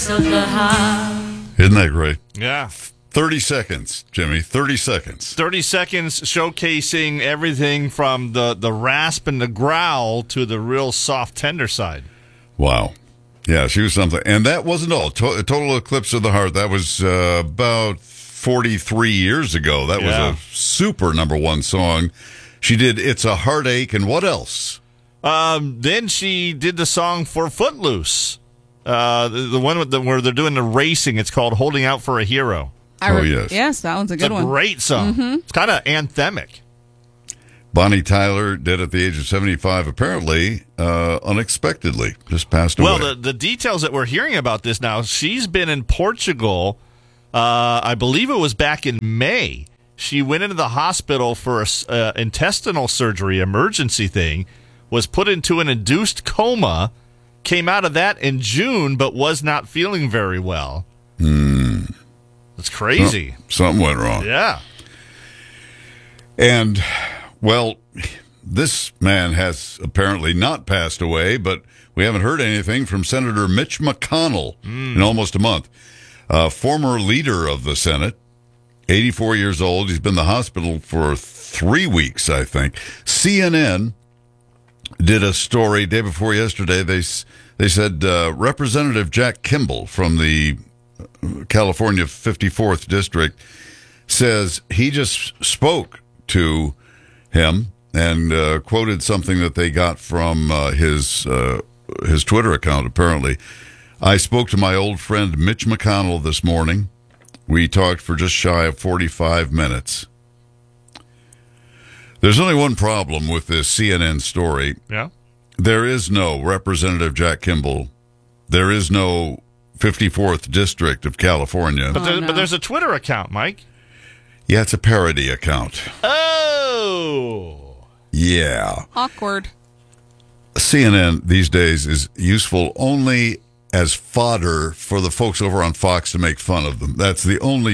Isn't that great? Yeah. 30 seconds, Jimmy. 30 seconds. 30 seconds showcasing everything from the rasp and the growl to the real soft, tender side. Wow. Yeah, she was something. And that wasn't all. Total Eclipse of the Heart, that was about 43 years ago. That was a super number one song. She did It's a Heartache, and what else? Then she did the song for Footloose. The one where they're doing the racing. It's called Holding Out for a Hero. Yes. Yes, that one's a good one. It's a great song. Mm-hmm. It's kind of anthemic. Bonnie Tyler, dead at the age of 75, apparently unexpectedly, just passed away. Well, the details that we're hearing about this now, she's been in Portugal, I believe it was back in May. She went into the hospital for an intestinal surgery, emergency thing, was put into an induced coma, came out of that in June, but was not feeling very well. It's crazy. Something went wrong. Yeah. And, well, this man has apparently not passed away, but we haven't heard anything from Senator Mitch McConnell in almost a month. Former leader of the Senate, 84 years old. He's been in the hospital for 3 weeks, I think. CNN did a story day before yesterday. They said Representative Jack Kimball from the California 54th District says he just spoke to him and quoted something that they got from his Twitter account, apparently. I spoke to my old friend Mitch McConnell this morning. We talked for just shy of 45 minutes. There's only one problem with this CNN story. Yeah. There is no Representative Jack Kimball. There is no 54th District of California. But there's a Twitter account, Mike. Yeah, it's a parody account. Oh. Yeah. Awkward. CNN these days is useful only as fodder for the folks over on Fox to make fun of them. That's the only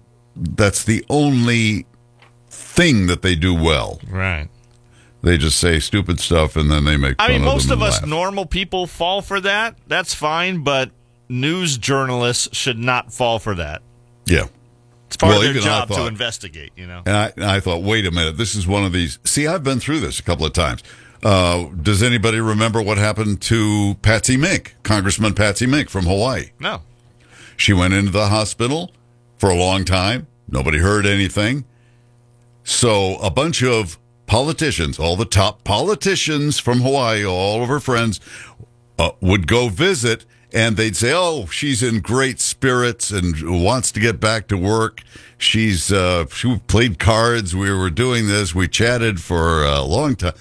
thing that they do well. Right. They just say stupid stuff and then they make fun of them. Most of us laugh. normal people fall for that. That's fine, but news journalists should not fall for that. Yeah. It's part of their job to investigate, you know. And I thought, wait a minute, this is one of these. See, I've been through this a couple of times. Does anybody remember what happened to Patsy Mink, Congressman Patsy Mink from Hawaii? No. She went into the hospital for a long time. Nobody heard anything. So a bunch of politicians, all the top politicians from Hawaii, all of her friends, would go visit, and they'd say, oh, she's in great spirits and wants to get back to work. She played cards. We were doing this. We chatted for a long time.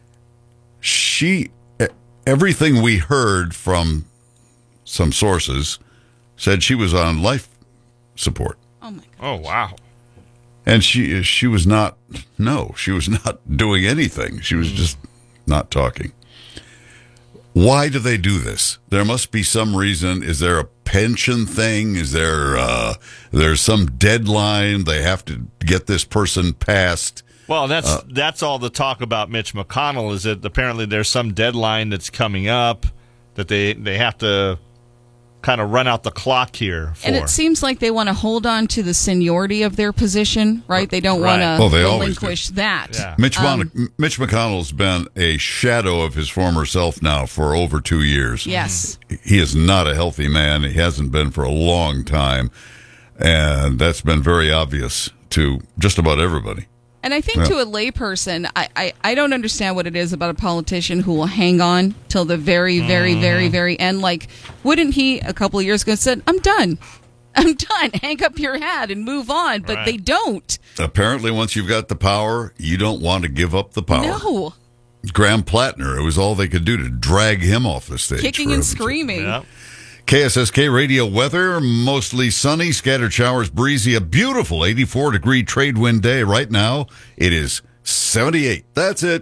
Everything we heard from some sources said she was on life support. Oh, my God. Oh, wow. And she was not doing anything. She was just not talking. Why do they do this? There must be some reason. Is there a pension thing? Is there's some deadline? They have to get this person passed. Well, that's all the talk about Mitch McConnell is that apparently there's some deadline that's coming up that they have to kind of run out the clock here for. And it seems like they want to hold on to the seniority of their position, right? They don't want to relinquish that. Yeah. Mitch McConnell's been a shadow of his former self now for over 2 years. Yes. He is not a healthy man. He hasn't been for a long time. And that's been very obvious to just about everybody. And I think to a layperson, I don't understand what it is about a politician who will hang on till the very, very, very, very end. Like, wouldn't he a couple of years ago said, I'm done. Hang up your hat and move on. But they don't. Apparently, once you've got the power, you don't want to give up the power. No. Graham Plattner, it was all they could do to drag him off the stage. Kicking and screaming. Yeah. KSSK radio weather, mostly sunny, scattered showers, breezy, a beautiful 84-degree trade wind day. Right now, it is 78. That's it.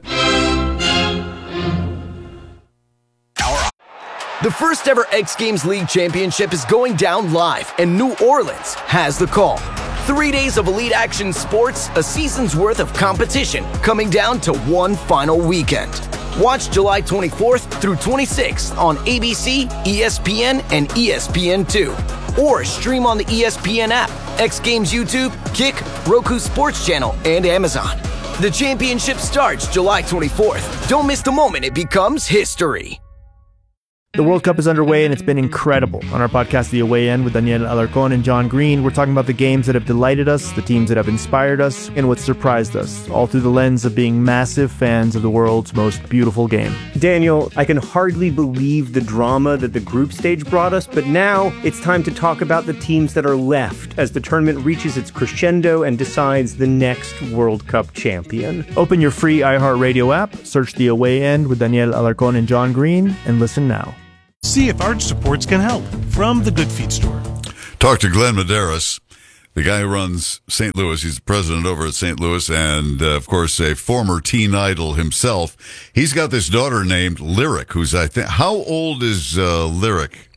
The first ever X Games League Championship is going down live, and New Orleans has the call. 3 days of elite action sports, a season's worth of competition, coming down to one final weekend. Watch July 24th through 26th on ABC, ESPN, and ESPN2. Or stream on the ESPN app, X Games YouTube, Kick, Roku Sports Channel, and Amazon. The championship starts July 24th. Don't miss the moment it becomes history. The World Cup is underway, and it's been incredible. On our podcast, The Away End, with Daniel Alarcón and John Green, we're talking about the games that have delighted us, the teams that have inspired us, and what surprised us, all through the lens of being massive fans of the world's most beautiful game. Daniel, I can hardly believe the drama that the group stage brought us, but now it's time to talk about the teams that are left as the tournament reaches its crescendo and decides the next World Cup champion. Open your free iHeartRadio app, search The Away End with Daniel Alarcón and John Green, and listen now. See if Arch Supports can help from the Good Feet store. Talk to Glenn Medeiros, the guy who runs St. Louis. He's the president over at St. Louis and, of course, a former teen idol himself. He's got this daughter named Lyric, who's, I think, how old is Lyric?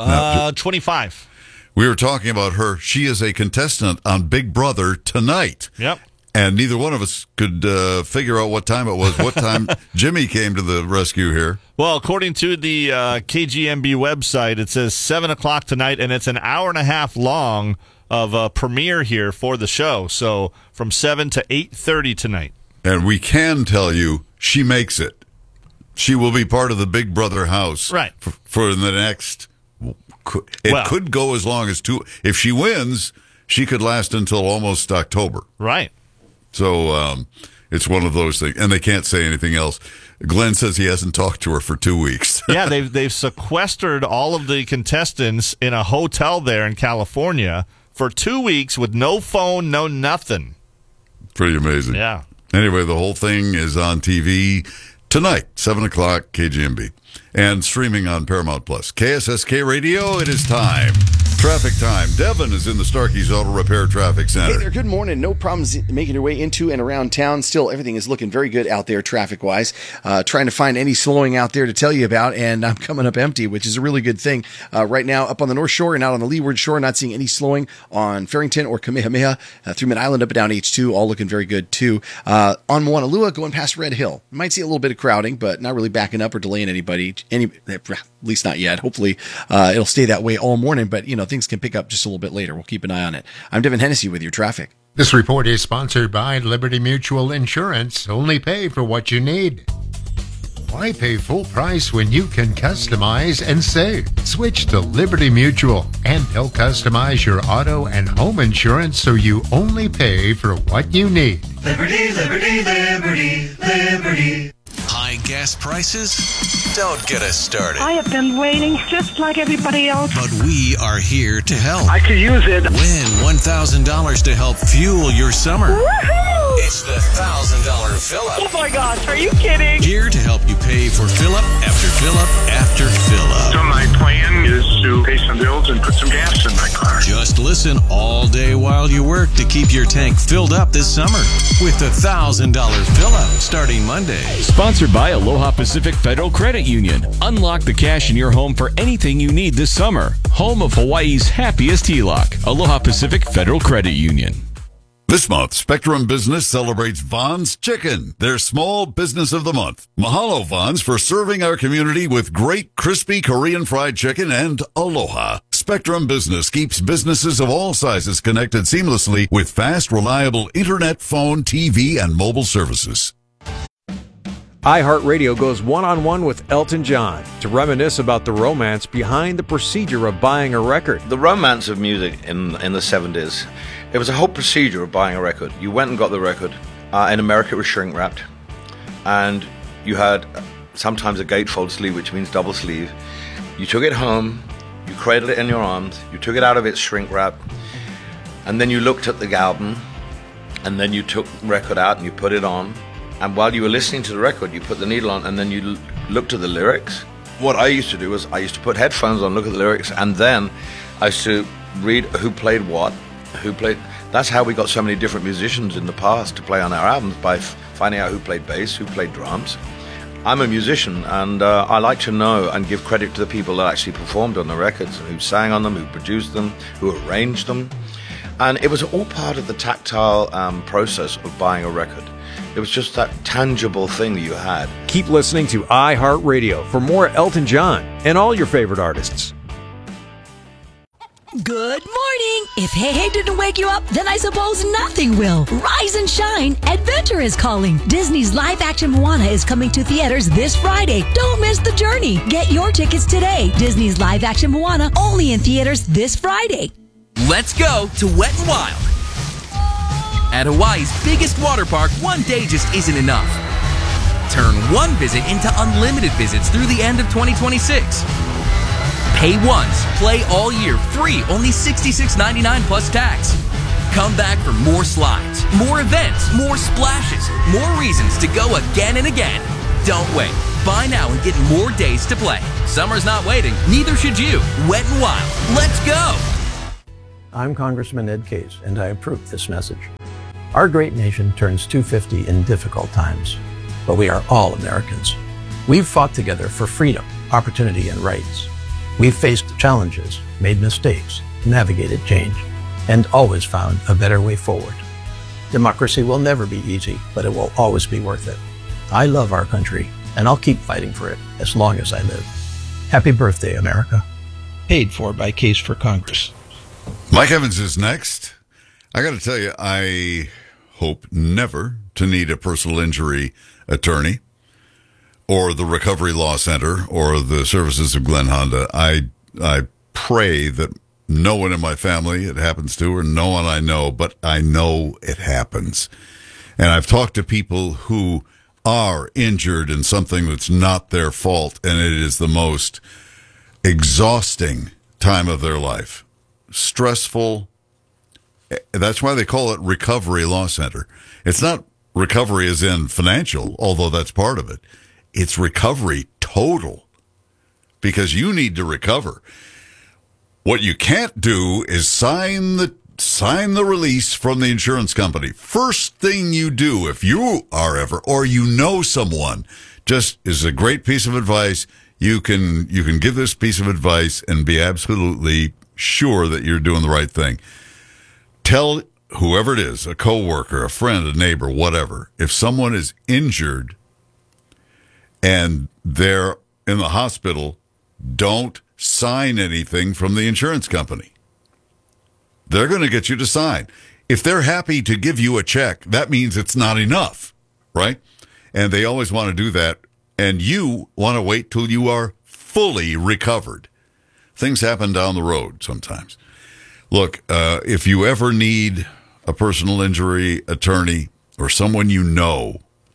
25. We were talking about her. She is a contestant on Big Brother tonight. Yep. And neither one of us could figure out what time it was, what time Jimmy came to the rescue here. Well, according to the KGMB website, it says 7 o'clock tonight, and it's an hour and a half long of a premiere here for the show. So from 7 to 8:30 tonight. And we can tell you, she makes it. She will be part of the Big Brother house. Right. For the next, could go as long as 2. If she wins, she could last until almost October. Right. So it's one of those things, and they can't say anything else. Glenn says he hasn't talked to her for 2 weeks. Yeah, they've sequestered all of the contestants in a hotel there in California for 2 weeks with no phone, no nothing. Pretty amazing. Yeah. Anyway, the whole thing is on TV tonight, 7 o'clock, KGMB, and streaming on Paramount Plus. KSSK Radio, it is time. Traffic time. Devin is in the Starkey's Auto Repair Traffic Center. Hey there, good morning. No problems making your way into and around town. Still, everything is looking very good out there traffic-wise. Trying to find any slowing out there to tell you about, and I'm coming up empty, which is a really good thing. Right now, up on the North Shore and out on the Leeward Shore, not seeing any slowing on Farrington or Kamehameha. Through Mid-Island, up and down H2, all looking very good, too. On Moanalua, going past Red Hill. You might see a little bit of crowding, but not really backing up or delaying anybody. At least not yet. Hopefully, it'll stay that way all morning, but, things can pick up just a little bit later. We'll keep an eye on it. I'm Devin Hennessy with your traffic. This report is sponsored by Liberty Mutual Insurance. Only pay for what you need. Why pay full price when you can customize and save? Switch to Liberty Mutual, and they'll customize your auto and home insurance so you only pay for what you need. Liberty, liberty, liberty, liberty. High gas prices? Don't get us started. I have been waiting just like everybody else. But we are here to help. I could use it. Win $1,000 to help fuel your summer. Woohoo! It's the $1,000 fill-up. Oh my gosh, are you kidding? Here to help you pay for fill-up after fill-up after fill-up. So my plan is to pay some bills and put some gas in my car. Just listen all day while you work to keep your tank filled up this summer with the $1,000 fill-up starting Monday. Sponsored by Aloha Pacific Federal Credit Union. Unlock the cash in your home for anything you need this summer. Home of Hawaii's happiest HELOC. Aloha Pacific Federal Credit Union. This month, Spectrum Business celebrates Vaughn's Chicken, their small business of the month. Mahalo, Vaughn's, for serving our community with great crispy Korean fried chicken and aloha. Spectrum Business keeps businesses of all sizes connected seamlessly with fast, reliable internet, phone, TV, and mobile services. iHeartRadio goes one-on-one with Elton John to reminisce about the romance behind the procedure of buying a record. The romance of music in the 70s, it was a whole procedure of buying a record. You went and got the record. In America, it was shrink-wrapped. And you had sometimes a gatefold sleeve, which means double sleeve. You took it home, you cradled it in your arms, you took it out of its shrink-wrap, and then you looked at the album, and then you took the record out and you put it on. And while you were listening to the record, you put the needle on, and then you looked at the lyrics. What I used to do was I used to put headphones on, look at the lyrics, and then I used to read who played what, That's how we got so many different musicians in the past to play on our albums, by finding out who played bass, who played drums. I'm a musician, and I like to know and give credit to the people that actually performed on the records, who sang on them, who produced them, who arranged them. And it was all part of the tactile process of buying a record. It was just that tangible thing that you had. Keep listening to iHeartRadio for more Elton John and all your favorite artists. Good morning. If Hey Hey didn't wake you up, then I suppose nothing will. Rise and shine. Adventure is calling. Disney's live-action Moana is coming to theaters this Friday. Don't miss the journey. Get your tickets today. Disney's live-action Moana only in theaters this Friday. Let's go to Wet n Wild. At Hawaii's biggest water park, one day just isn't enough. Turn one visit into unlimited visits through the end of 2026. Pay once, play all year, free, only $66.99 plus tax. Come back for more slides, more events, more splashes, more reasons to go again and again. Don't wait. Buy now and get more days to play. Summer's not waiting, neither should you. Wet n Wild. Let's go! I'm Congressman Ed Case, and I approve this message. Our great nation turns 250 in difficult times, but we are all Americans. We've fought together for freedom, opportunity, and rights. We've faced challenges, made mistakes, navigated change, and always found a better way forward. Democracy will never be easy, but it will always be worth it. I love our country, and I'll keep fighting for it as long as I live. Happy birthday, America. Paid for by Case for Congress. Mike Evans is next. I got to tell you, I hope never to need a personal injury attorney or the Recovery Law Center or the services of Glenn Honda. I pray that no one in my family it happens to, or no one I know, but I know it happens. And I've talked to people who are injured in something that's not their fault, and it is the most exhausting time of their life. Stressful. That's why they call it Recovery Law Center. It's not recovery as in financial, although that's part of it. It's recovery total, because you need to recover. What you can't do is sign the release from the insurance company. First thing you do, if you are ever, or you know someone, just is a great piece of advice. You can give this piece of advice and be absolutely sure that you're doing the right thing. Tell whoever it is, a coworker, a friend, a neighbor, whatever, if someone is injured and they're in the hospital, don't sign anything from the insurance company. They're going to get you to sign. If they're happy to give you a check, that means it's not enough, right? And they always want to do that. And you want to wait till you are fully recovered. Things happen down the road sometimes. Look, if you ever need a personal injury attorney or someone you know,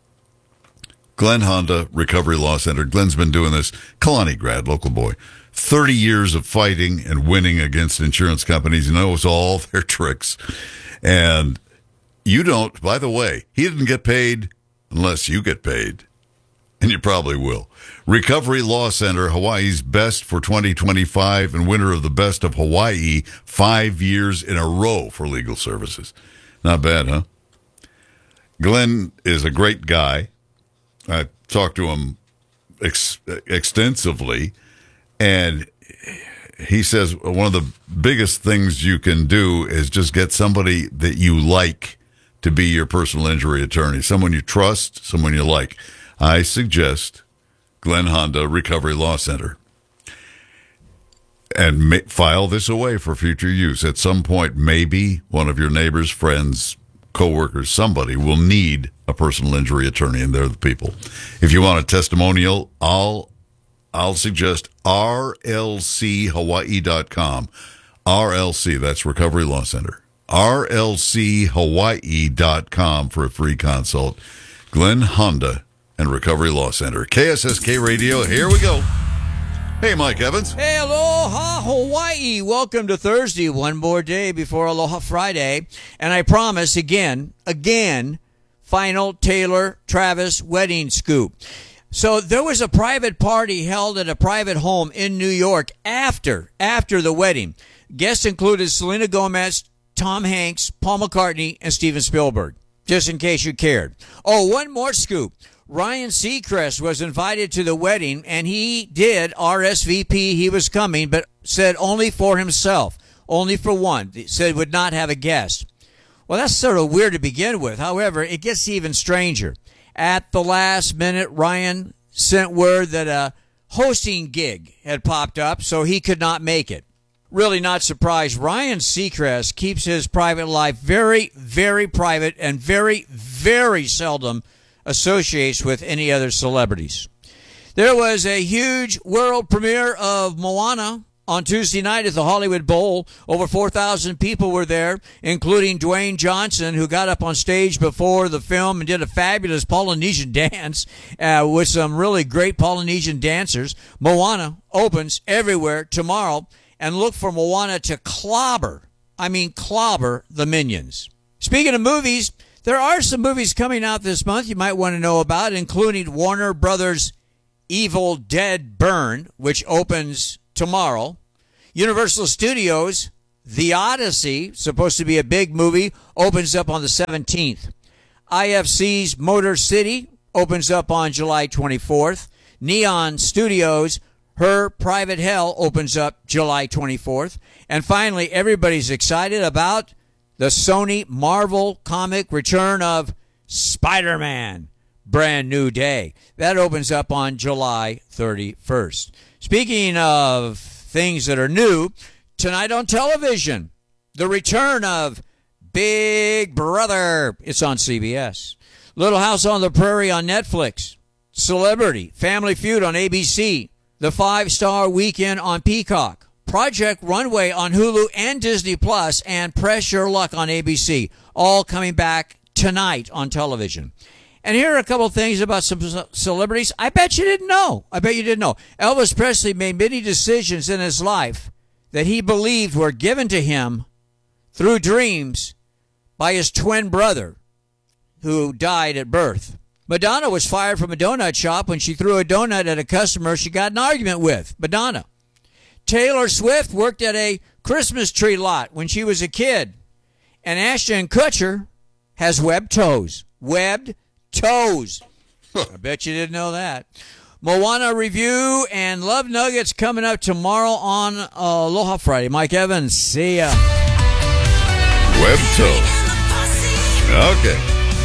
Glenn Honda, Recovery Law Center. Glenn's been doing this. Kalani grad, local boy. 30 years of fighting and winning against insurance companies. He knows all their tricks. And you don't, by the way, he didn't get paid unless you get paid. And you probably will. Recovery Law Center, Hawaii's best for 2025 and winner of the Best of Hawaii 5 years in a row for legal services. Not bad, huh? Glenn is a great guy. I talked to him extensively, and he says one of the biggest things you can do is just get somebody that you like to be your personal injury attorney, someone you trust, someone you like. I suggest Glenn Honda, Recovery Law Center. And file this away for future use. At some point, maybe one of your neighbors, friends, coworkers, somebody will need a personal injury attorney, and they're the people. If you want a testimonial, I'll suggest rlchawaii.com. RLC, that's Recovery Law Center. rlchawaii.com for a free consult. Glenn Honda and Recovery Law Center. KSSK Radio, here we go. Hey, Mike Evans. Hey, aloha, Hawaii. Welcome to Thursday, one more day before Aloha Friday. And I promise, again, final Taylor Travis wedding scoop. So there was a private party held at a private home in New York after the wedding. Guests included Selena Gomez, Tom Hanks, Paul McCartney, and Steven Spielberg, just in case you cared. Oh, one more scoop. Ryan Seacrest was invited to the wedding, and he did RSVP. He was coming, but said only for himself, only for one. He said would not have a guest. Well, that's sort of weird to begin with. However, it gets even stranger. At the last minute, Ryan sent word that a hosting gig had popped up, so he could not make it. Really not surprised. Ryan Seacrest keeps his private life very, very private and very, very seldom associates with any other celebrities. There was a huge world premiere of Moana on Tuesday night at the Hollywood Bowl. Over 4,000 people were there, including Dwayne Johnson, who got up on stage before the film and did a fabulous Polynesian dance with some really great Polynesian dancers. Moana opens everywhere tomorrow, and look for Moana to clobber the Minions. Speaking of movies, there are some movies coming out this month you might want to know about, including Warner Brothers' Evil Dead Burn, which opens tomorrow. Universal Studios' The Odyssey, supposed to be a big movie, opens up on the 17th. IFC's Motor City opens up on July 24th. Neon Studios' Her Private Hell opens up July 24th. And finally, everybody's excited about the Sony Marvel comic return of Spider-Man, Brand New Day. That opens up on July 31st. Speaking of things that are new, tonight on television, the return of Big Brother. It's on CBS. Little House on the Prairie on Netflix. Celebrity, Family Feud on ABC. The 5-Star Weekend on Peacock. Project Runway on Hulu and Disney Plus, and Press Your Luck on ABC. All coming back tonight on television. And here are a couple things about some celebrities I bet you didn't know. Elvis Presley made many decisions in his life that he believed were given to him through dreams by his twin brother, who died at birth. Madonna was fired from a donut shop when she threw a donut at a customer she got in an argument with. Madonna. Taylor Swift worked at a Christmas tree lot when she was a kid. And Ashton Kutcher has webbed toes. Webbed toes. I bet you didn't know that. Moana review and Love Nuggets coming up tomorrow on Aloha Friday. Mike Evans, see ya. Web toes. Okay.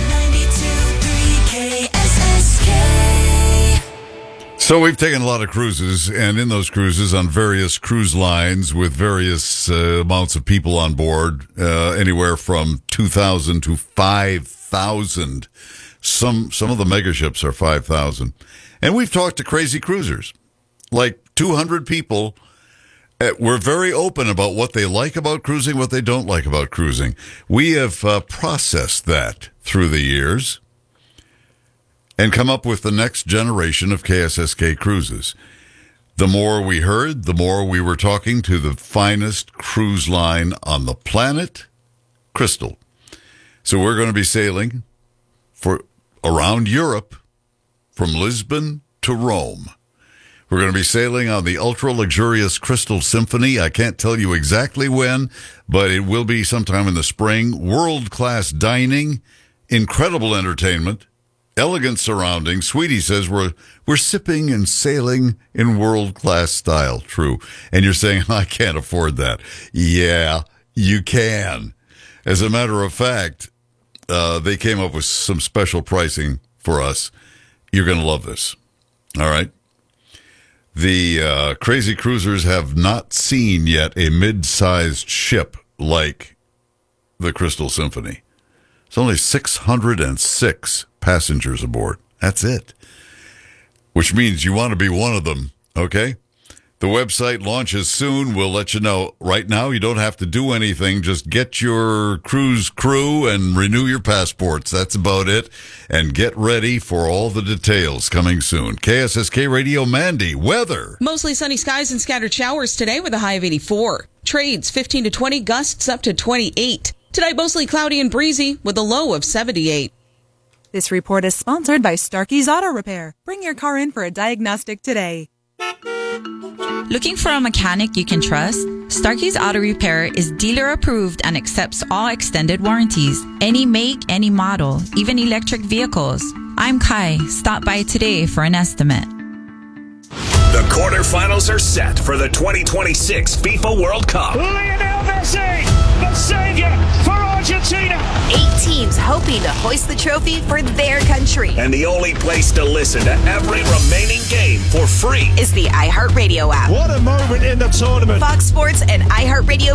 So we've taken a lot of cruises, and in those cruises on various cruise lines with various amounts of people on board, anywhere from 2,000 to 5,000. Some of the mega ships are 5,000. And we've talked to crazy cruisers, like 200 people. We're very open about what they like about cruising, what they don't like about cruising. We have processed that through the years and come up with the next generation of KSSK cruises. The more we heard, the more we were talking to the finest cruise line on the planet, Crystal. So we're going to be sailing for around Europe from Lisbon to Rome. We're going to be sailing on the ultra-luxurious Crystal Symphony. I can't tell you exactly when, but it will be sometime in the spring. World-class dining, incredible entertainment, elegant surroundings. Sweetie says we're sipping and sailing in world-class style. True. And you're saying, I can't afford that. Yeah, you can. As a matter of fact, they came up with some special pricing for us. You're going to love this. All right. The crazy cruisers have not seen yet a mid-sized ship like the Crystal Symphony. It's only 606 passengers aboard. That's it. Which means you want to be one of them, okay? The website launches soon. We'll let you know. Right now, you don't have to do anything. Just get your cruise crew and renew your passports. That's about it. And get ready for all the details coming soon. KSSK Radio Mandy, weather. Mostly sunny skies and scattered showers today with a high of 84. Trades 15 to 20, gusts up to 28. Tonight, mostly cloudy and breezy with a low of 78. This report is sponsored by Starkey's Auto Repair. Bring your car in for a diagnostic today. Looking for a mechanic you can trust? Starkey's Auto Repair is dealer approved and accepts all extended warranties. Any make, any model, even electric vehicles. I'm Kai. Stop by today for an estimate. The quarterfinals are set for the 2026 FIFA World Cup. Lionel Messi, the savior for Argentina. hoping to hoist the trophy for their country. And the only place to listen to every remaining game for free is the iHeartRadio app. What a moment in the tournament. Fox Sports and iHeartRadio